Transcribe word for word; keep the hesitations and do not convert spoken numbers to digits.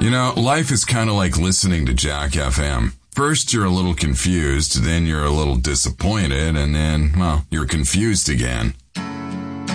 You know, life is kind of like listening to Jack F M. First, you're a little confused, then you're a little disappointed, and then, well, you're confused again.